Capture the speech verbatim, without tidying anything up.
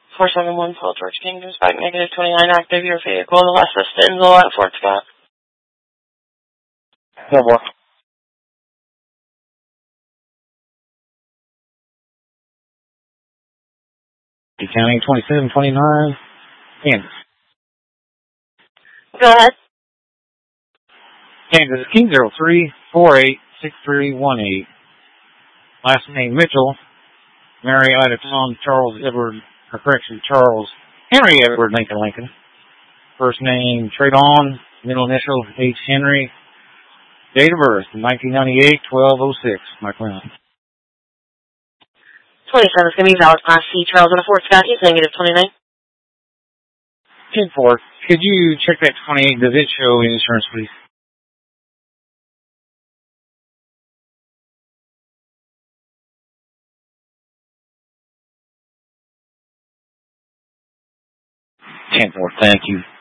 four seven one Paul George King, despite negative twenty-nine, active your vehicle, the last assist Enzo at Fort Scott. Yeah, boy. County twenty-seven twenty-nine, Kansas. Go ahead. Kansas, King zero three four eight six three one eight. Last name Mitchell. Mary Ida Tom Charles Edward, or correction, Charles Henry Edward Lincoln Lincoln. First name Tradon, middle initial H. Henry. Date of birth nineteen ninety-eight, twelve oh six. Mike Brown. twenty-seven is going to be valid Class C. Charles at Fort Scott. He's negative twenty-nine. ten four. Could you check that twenty-eight? Does it show insurance, please? ten four. Thank you.